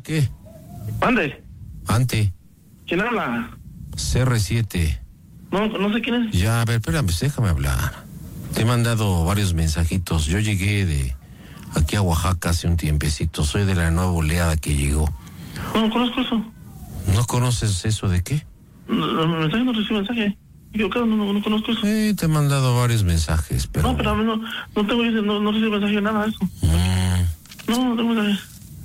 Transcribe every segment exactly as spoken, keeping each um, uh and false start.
¿qué? ¿Ande? Ante. ¿Quién habla? C R siete. No, no sé quién es. Ya, a ver, espérame, pues déjame hablar. Te he mandado varios mensajitos. Yo llegué de aquí a Oaxaca hace un tiempecito. Soy de la nueva oleada que llegó. No, no conozco eso. ¿No conoces eso de qué? No, no, mensaje no recibo mensaje. Yo claro, no, no, no conozco eso. Sí, te he mandado varios mensajes, pero... No, pero a mí no, no tengo, no, no recibo mensaje de nada de eso. Mm. No, no tengo mensaje.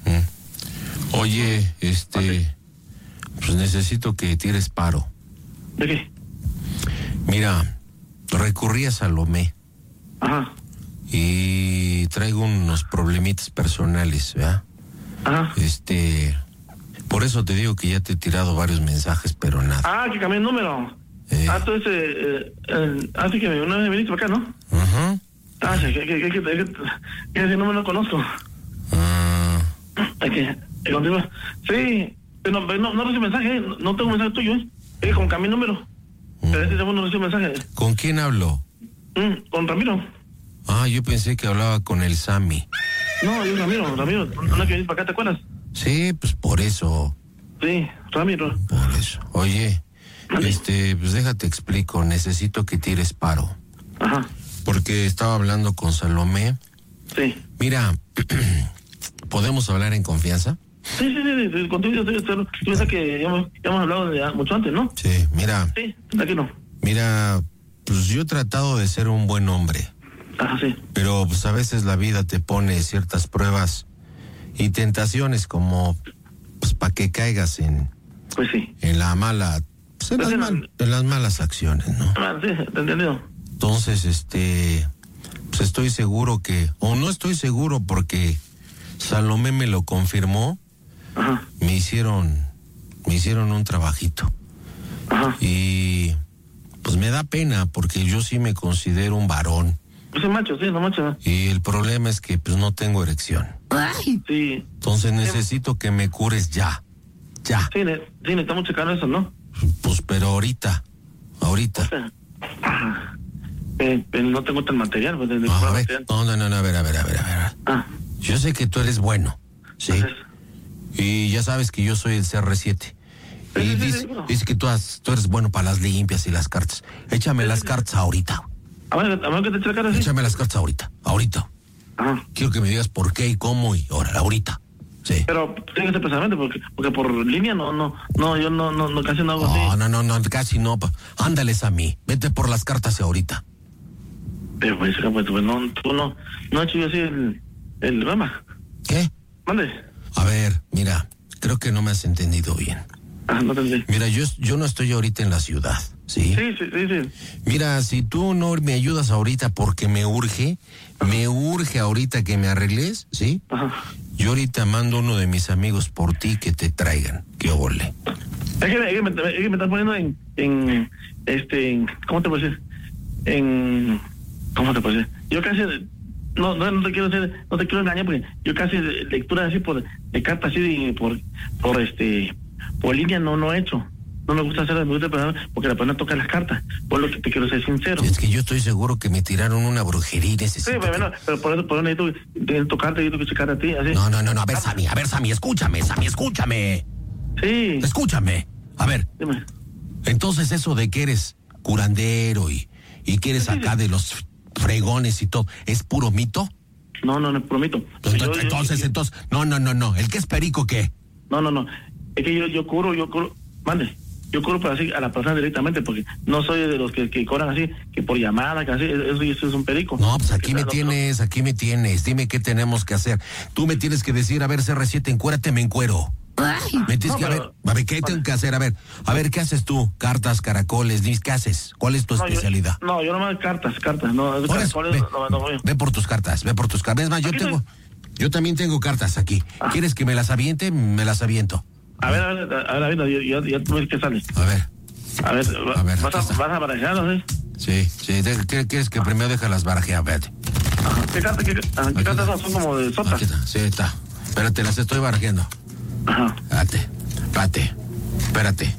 Mm. Oye, este... pues necesito que tires paro. ¿De qué? Mira, recurrí a Salomé. Ajá. Y traigo unos problemitas personales, ¿verdad? Ajá. Este... por eso te digo que ya te he tirado varios mensajes, pero nada. Ah, que cambié el número. Eh. Ah, entonces, eh, eh, así que una vez viniste para acá, ¿no? Ajá. Ah, sí, que, que, que, que, que, que ese número no conozco. Ah, Hay que, que continúa. Sí, pero no, no, no recibo mensaje, no, no tengo mensaje tuyo, ¿eh? Es que como cambié el número. Pero este teléfono no recibo mensaje. ¿con quién hablo? Mm, con Ramiro. Ah, yo pensé que hablaba con el Sammy. No, yo Ramiro, Ramiro, no que viniste para acá, ¿te acuerdas? Sí, pues por eso. Sí, Ramiro. Por eso. Oye, este, pues déjate explico, necesito que tires paro. Ajá. Porque estaba hablando con Salomé. Sí. Mira, ¿podemos hablar en confianza? Sí, sí, sí, sí, contigo yo estoy, tú piensas que ya hemos, ya hemos hablado de, mucho antes, ¿no? Sí, mira. Sí, aquí no. Mira, pues yo he tratado de ser un buen hombre. Ajá, sí. Pero pues a veces la vida te pone ciertas pruebas y tentaciones como, pues para que caigas en, Pues sí. en la mala, pues en, Pues las, en mal, en las malas acciones, ¿no? Ah, sí, te he entendido. Entonces, este, pues estoy seguro que, o no estoy seguro porque Salomé me lo confirmó. Ajá. Me hicieron, me hicieron un trabajito. Ajá. Y pues me da pena porque yo sí me considero un varón. Pues es macho, sí, no macho. Y el problema es que pues no tengo erección. Sí. Entonces necesito que me cures ya. Ya. Sí, ne, sí, necesitamos checar eso, ¿no? Pues pero ahorita. Ahorita. O sea, ajá. Eh, eh, no tengo tal material, pues, de, de No, a ver, material. no, no, no, no, a ver, a ver, a ver, a ver. Ah. Yo sé que tú eres bueno, ¿sí? Entonces, Y ya sabes que yo soy el C R siete. Sí, Y sí, sí, dice, seguro. dice que tú, has, tú eres bueno para las limpias y las cartas. Échame las cartas ahorita. a ver, a ver que te eche la cara así. Échame las cartas ahorita. Ahorita. Ajá. Quiero que me digas por qué y cómo y ahora, ahorita. Sí. Pero tiene que ser personalmente, porque, porque por línea no, no, no, yo no, no, no casi no hago No, así. no, no, no, casi no. pa- Ándales a mí. Vete por las cartas ahorita. Pero pues, pues, pues no, tú no, no he hecho yo así el, el rama. ¿Qué? Mande. A ver, mira, creo que no me has entendido bien. Ah, no te entendí. Mira, yo, yo no estoy ahorita en la ciudad, ¿sí? Sí, sí, sí, sí. Mira, si tú no me ayudas ahorita porque me urge, me urge ahorita que me arregles, ¿sí? Ajá. Yo ahorita mando uno de mis amigos por ti que te traigan. ¿Qué óvole? Es que, es que, me, es que me estás poniendo en, en, este, en, ¿cómo te puedo decir? En, ¿cómo te puedo decir? Yo casi, no, no, no te quiero decir, no te quiero engañar porque yo casi de, lectura así por, de carta así de, por, por este, por línea no, no he hecho. No me gusta hacer la pregunta personal porque la persona toca las cartas. Por lo que te quiero ser sincero. Es que yo estoy seguro que me tiraron una brujería y Sí, necesito pero, que- bueno, pero por eso, por eso necesito necesito tocarte, necesito que checarte a ti, así. No, no, no, no, a ver, Sammy, a ver, Sammy, escúchame, Sammy, escúchame. Sí, Escúchame. A ver, dime. entonces eso de que eres curandero y, y que eres Sí, sí, acá sí. de los fregones y todo, ¿es puro mito? No, no, no, prometo. Entonces, Yo- yo- entonces, yo- entonces, no, no, no, no, ¿el que es perico qué? No, no, no. Es que yo, yo curo, yo curo, mande, yo curo para así a la persona directamente, porque no soy de los que, que cobran así, que por llamada, que así, eso, eso es un perico. No, pues aquí Que me no, no, tienes, aquí me tienes, dime qué tenemos que hacer. Tú me tienes que decir, a ver, C R siete, encuérate, me encuero. Me tienes No, que, a pero- ver, a ver, ¿qué tengo que hacer? A ver, a ver, ¿qué haces tú? Cartas, caracoles, dis, ¿qué haces? ¿Cuál es tu no, yo- especialidad? No, yo nomás cartas, cartas, no, Por eso, caracoles, ve, no, no, no, ve por tus cartas, ve por tus cartas. Es más, yo Aquí tengo, estoy. yo también tengo cartas aquí. Ah. ¿Quieres que me las aviente? Me las aviento. A ver, a ver, a ver, a ver, ya, ya, ya tú ves qué sale. A ver, A ver, va- A ver, vas, aquí a, está. vas a barajarlo, ¿sí? sí, sí, de- ¿qué quieres que primero deje las barajeas? Vete. Ajá. ¿Qué cartas, qué, ajá, Aquí qué cartas está. son como de sotas? Aquí está, sí, está. Espérate, las estoy barajeando. Ajá. Espérate, espérate, espérate.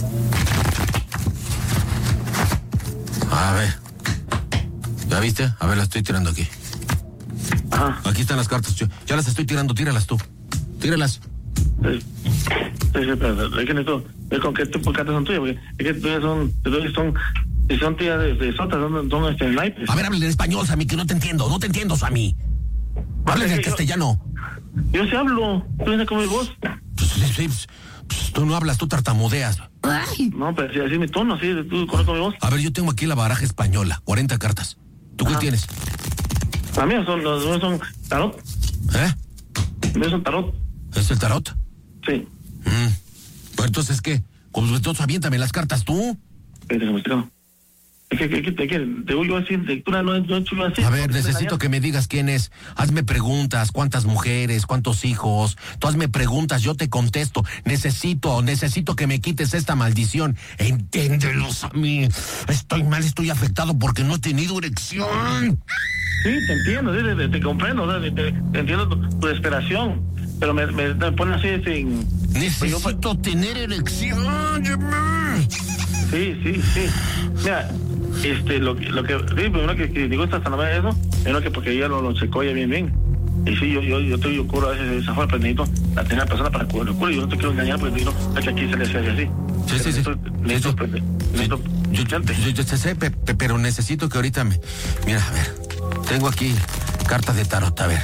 A ver. ¿Ya viste? A ver, las estoy tirando aquí. Ajá. Aquí están las cartas. Yo, ya las estoy tirando, tíralas tú. Tíralas. Es, es, es, es que necesito, es con qué tipo de cartas son tuyas, porque es que tuyas son, tuyas son, si son tías de, de sotas, son, son este, naipes. A ver, háblale en español, Sammy, que no te entiendo, no te entiendo, Sammy. Háblale en castellano. Yo sí hablo, tú vienes con mi voz. Pues, sí, sí, pues, tú no hablas, tú tartamudeas. Ay. No, pero si así es mi tono, así, tú conozco mi voz. A ver, yo tengo aquí la baraja española, cuarenta cartas. ¿Tú Ajá. qué tienes? Las mías son, los míos son tarot. ¿Eh? Los míos son tarot. ¿Es el tarot? Sí. Mm. Pues entonces, ¿qué? Pues entonces aviéntame las cartas tú. Déjame explicar. Es que, que, que, que, te voy yo a decir, lectura no es no chulo así. A ver, necesito que me digas quién es. Hazme preguntas, cuántas mujeres, cuántos hijos. Tú hazme preguntas, yo te contesto. Necesito, necesito que me quites esta maldición. Entiéndelos a mí. Estoy mal, estoy afectado porque no he tenido erección. Sí, te entiendo, sí, te, te, te comprendo, o sea, te, te entiendo tu, tu desesperación. Pero me, me, me ponen así sin... Necesito pues yo, tener erección. Sí, sí, sí. Mira, este, lo, lo que... Sí, primero que, que digo esta no es eso, primero que porque ella lo, lo checó ya bien, bien. Y sí, yo yo yo te yo curo a veces esa forma, pero necesito la tener la persona para cubrir el culo. Yo no te quiero engañar porque digo, no, es que aquí se le hace así. Sí, sí, sí. Necesito, necesito, yo, yo, yo, yo te sé, pe, pe, pero necesito que ahorita me... Mira, a ver, tengo aquí cartas de tarot, a ver.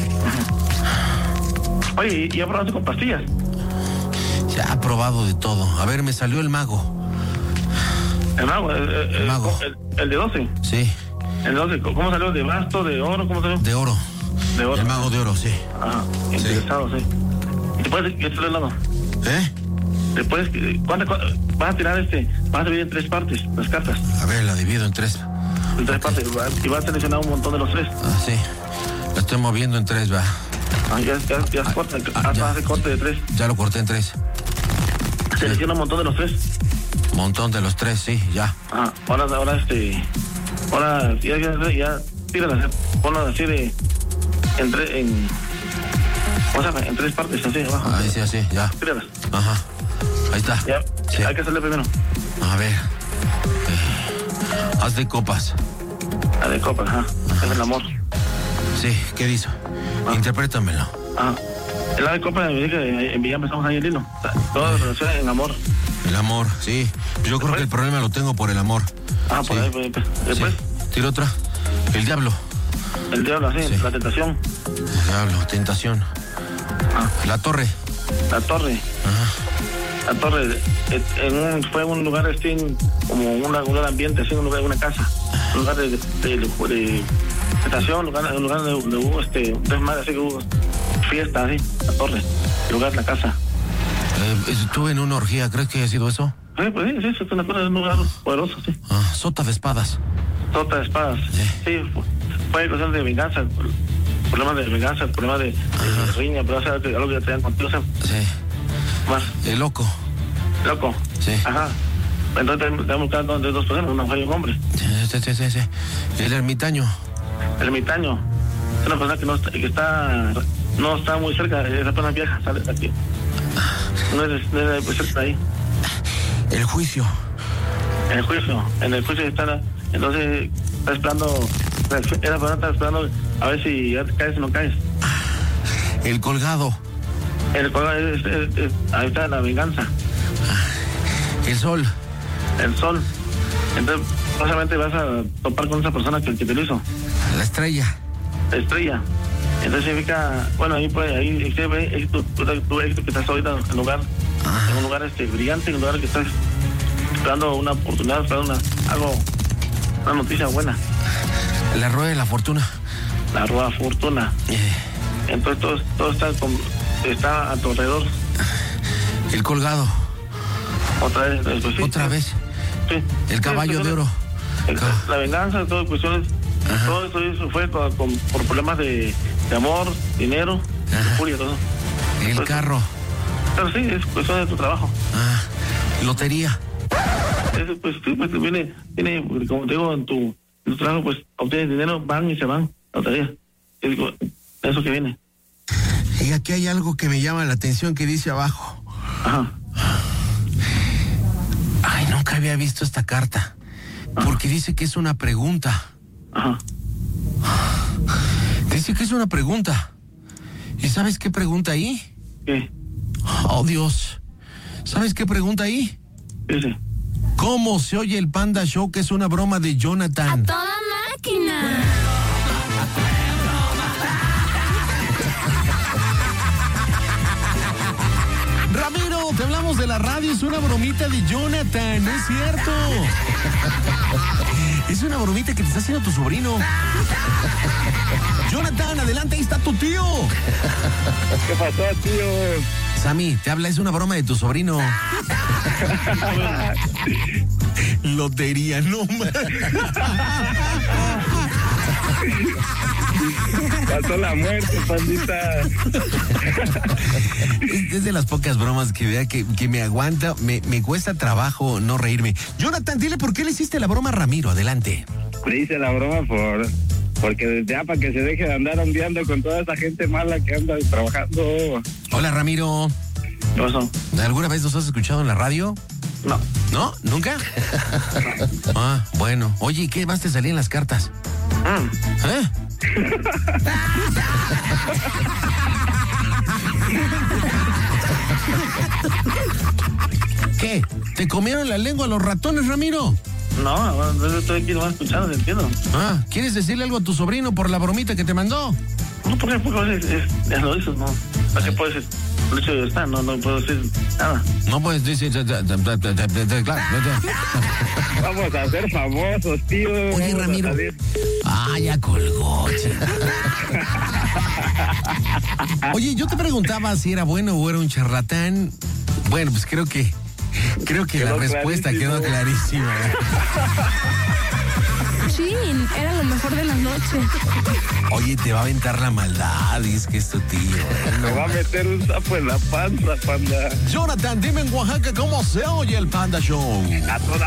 Oye, ¿y ha probado con pastillas? Ya ha probado de todo. A ver, me salió el mago. ¿El mago? El, el, el mago. El, el de doce. Sí. El doce, ¿cómo salió? ¿De basto, de oro? ¿Cómo salió? De oro. De oro. El mago de oro, sí. Ajá, interesado, sí. sí. ¿Te puedes decir el lado? ¿Eh? Después, ¿cuánto, cuánto, vas a tirar este? Vas a dividir en tres partes, las cartas. A ver, la divido en tres. En tres okay. partes, y vas a seleccionar un montón de los tres. Ah, sí. La estoy moviendo en tres, va. Ah, ya, ya, ya ah, corta, ah, ya. Hace corte de tres. Ya lo corté en tres. Selecciona un montón de los tres. Un montón de los tres, sí, ya. Ah, ahora, ahora este, ahora ya, ya, ya, tíralas, ponlas así de, en tres, en, o sea, en tres partes, así, abajo. Ahí sí, así, ya. Tíralas. Ajá, ahí está. Ya, sí. Hay que hacerle primero. A ver, eh, haz de copas. Haz de copas, ajá, ajá. Es el amor. Sí, ¿qué dice? Ah. Interprétamelo. Ah, el ave de copa me dice que ya empezamos ahí el hilo. O sea, toda sí. relación en amor. El amor, sí. Yo creo que el problema lo tengo por el amor. Ah, por sí. ahí, por ahí. Después. Sí. Tira otra. El diablo. El diablo, sí, sí. La tentación. El diablo, tentación. Ah. La torre. La torre. Ajá. La torre en un, fue un lugar así, como un lugar ambiente, así, un lugar, una casa. Un lugar de, de, de, de estación, lugar, un lugar de, de, de este, desmadre, así que hubo fiesta, así, la torre, el lugar, la casa. Eh, estuve en una orgía, ¿crees que haya sido eso? Sí, pues sí, sí, es una cosa de un lugar poderoso, sí. Ah, sota de espadas. Sota de espadas, sí, sí fue cuestión de venganza, problemas de venganza, problemas de, de riña, pero o sea, algo que ya tenían contigo, o sea, sí. Más. El loco. Loco. Sí. Ajá. Entonces tenemos que buscar de dos personas, una mujer y un hombre. Sí, sí, sí, sí. El ermitaño. El ermitaño. Es una persona que no está, que está, no está muy cerca, esa persona vieja, sale de aquí. No es, no es cerca de ahí. El juicio. El juicio. En el juicio está, entonces está esperando, esa persona está esperando a ver si ya caes o no caes. El colgado. El colgado es, es, es, ahí está la venganza. El sol. El sol. Entonces, básicamente vas a topar con esa persona que, que te lo hizo. La estrella. La estrella. Entonces significa, bueno, ahí puede, ahí se ve tú, tú, tú, tú que estás ahorita en un lugar, ah. en un lugar este brillante, en un lugar que estás esperando una oportunidad, esperando una, algo, una noticia buena. La rueda de la fortuna. La rueda fortuna. Eh. Entonces todo, todo está, con, está a tu alrededor. El colgado. Otra vez. Pues, sí, Otra sí. vez. Sí. El caballo sí, de oro. El, la venganza, todo cuestiones. Ajá. Todo eso, eso fue con, con, por problemas de, de amor, dinero, de furia, todo. El Entonces, carro. Pero sí, es cuestión de tu trabajo. Ah, lotería. Eso, pues sí, pues viene, viene, como te digo, en tu, en tu trabajo, pues obtienes dinero, van y se van, lotería. Es, eso que viene. Y aquí hay algo que me llama la atención que dice abajo. Ajá. Ay, nunca había visto esta carta. Ajá. Porque dice que es una pregunta. Ajá. Dice que es una pregunta. ¿Y sabes qué pregunta ahí? ¿Qué? Oh, Dios. ¿Sabes qué pregunta ahí? Sí, sí. ¿Cómo se oye el Panda Show, que es una broma de Jonathan? ¡A toda máquina! Ramiro, te hablamos de la radio, es una bromita de Jonathan, no es cierto. Es una bromita que te está haciendo tu sobrino. Jonathan, adelante, ahí está tu tío. ¿Qué pasó, tío? Sammy, te habla, es una broma de tu sobrino. Lotería, no más. Pasó la muerte, pandita. Es, es de las pocas bromas que vea que, que me aguanta, me, me cuesta trabajo no reírme. Jonathan, dile por qué le hiciste la broma a Ramiro, adelante. Le hice la broma por... Porque ya para que se deje de andar ondeando con toda esa gente mala que anda trabajando. Hola, Ramiro. ¿Qué pasó? ¿Alguna vez nos has escuchado en la radio? No. ¿No? ¿Nunca? Ah, bueno. Oye, ¿y qué más te salían las cartas? Mm. ¿Eh? ¿Qué? ¿Te comieron la lengua los ratones, Ramiro? No, no estoy aquí nomás escuchando, entiendo. Ah, ¿quieres decirle algo a tu sobrino por la bromita que te mandó? No, porque, porque es, es, ya lo hizo, no. ¿Para qué puedo decir? El hecho de estar, no, no puedo decir nada. No puedes decir... Vamos a ser famosos, tío. Oye, Vamos Ramiro. a salir. Ah, ya colgó. Oye, yo te preguntaba si era bueno o era un charlatán. Bueno, pues creo que... Creo que Quedó la respuesta clarísimo. quedó clarísima. Chin, era lo mejor de la noche. Oye, te va a aventar la maldad, y es que es tu tío. ¿eh? Me va a meter un sapo en la panza, panda. Jonathan, dime en Oaxaca cómo se oye el Panda Show. A toda